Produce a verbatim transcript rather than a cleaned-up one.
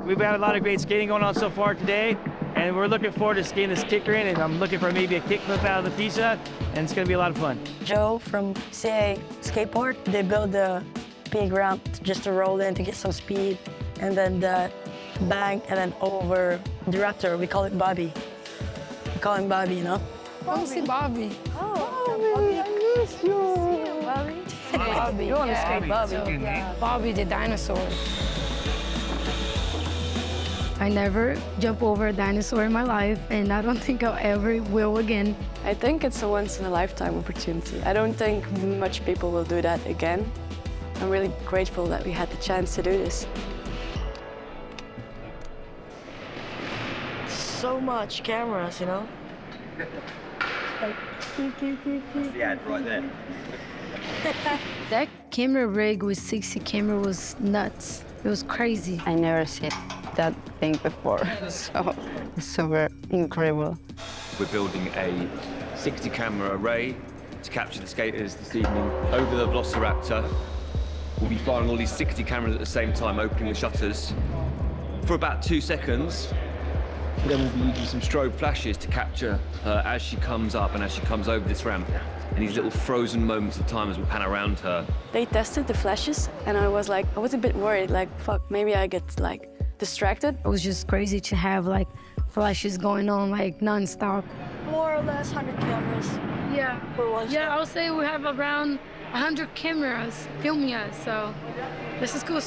we've had a lot of great skating going on so far today, and we're looking forward to skating this kicker in, and I'm looking for maybe a kickflip out of the pizza, and it's gonna be a lot of fun. Joe from C A Skateboard, they built the big ramp just to roll in to get some speed, and then the bank, and then over the Raptor, we call it Bobby. We call him Bobby, you know? Come see Bobby. Oh, Bobby, I miss you. Bobby? Bobby. You want to skate Bobby? So, yeah. Bobby the dinosaur. I never jump over a dinosaur in my life, and I don't think I'll ever will again. I think it's a once-in-a-lifetime opportunity. I don't think much people will do that again. I'm really grateful that we had the chance to do this. So much cameras, you know? The ad right there. That camera rig with sixty camera was nuts. It was crazy. I never seen that thing before, so it's super incredible. We're building a sixty camera array to capture the skaters this evening over the Velociraptor. We'll be firing all these sixty cameras at the same time, opening the shutters for about two seconds. Then we'll be using some strobe flashes to capture her as she comes up and as she comes over this ramp. And these little frozen moments of time as we pan around her. They tested the flashes, and I was like, I was a bit worried, like, fuck, maybe I get, like, distracted. It was just crazy to have like flashes going on like nonstop. More or less one hundred cameras. Yeah. For one Yeah, shot. I would say we have around one hundred cameras filming us, so this is cool.